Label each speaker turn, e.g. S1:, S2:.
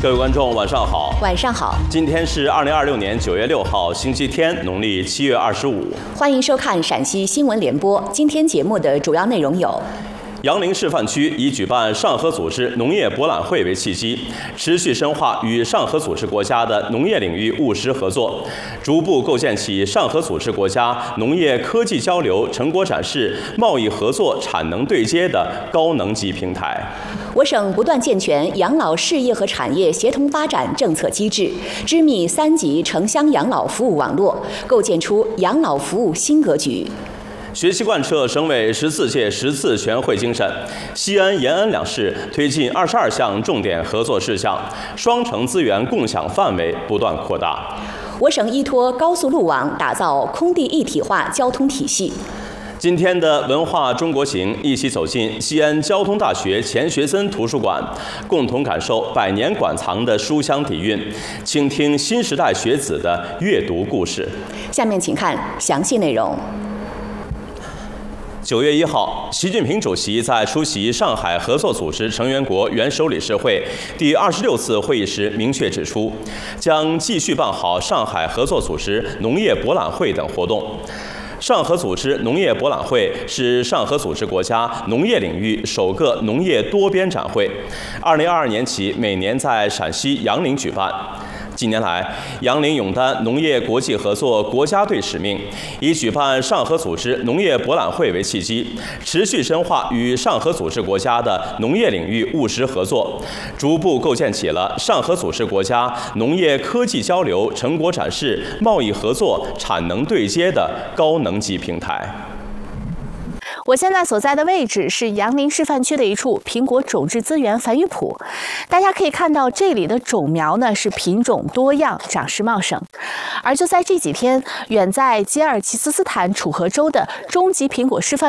S1: 各位观众，晚上好。
S2: 晚上好。
S1: 今天是2026年9月6号，星期天，农历7月25。
S2: 欢迎收看陕西新闻联播。今天节目的主要内容有：
S1: 杨凌示范区以举办上合组织农业博览会为契机，持续深化与上合组织国家的农业领域务实合作，逐步构建起上合组织国家农业科技交流、成果展示、贸易合作、产能对接的高能级平台。
S2: 我省不断健全养老事业和产业协同发展政策机制，织密3级城乡养老服务网络，构建出养老服务新格局。
S1: 学习贯彻省委14届10次全会精神，西安、延安两市推进22项重点合作事项，双城资源共享范围不断扩大。
S2: 我省依托高速路网，打造空地一体化交通体系。
S1: 今天的文化中国行，一起走进西安交通大学钱学森图书馆，共同感受100年馆藏的书香底蕴，倾听新时代学子的阅读故事。
S2: 下面请看详细内容。
S1: 9月1号，习近平主席在出席上海合作组织成员国元首理事会第26次会议时明确指出，将继续办好上海合作组织农业博览会等活动。上合组织农业博览会是上合组织国家农业领域首个农业多边展会，2022年起每年在陕西杨凌举办。近年来，杨凌勇担农业国际合作国家队使命，以举办上合组织农业博览会为契机，持续深化与上合组织国家的农业领域务实合作，逐步构建起了上合组织国家农业科技交流、成果展示、贸易合作、产能对接的高能级平台。
S3: 我现在所在的位置是杨凌示范区的一处苹果种质资源繁育圃，大家可以看到这里的种苗呢是品种多样，长势茂盛。而就在这几天，远在吉尔吉斯斯坦楚河州的中级苹果示范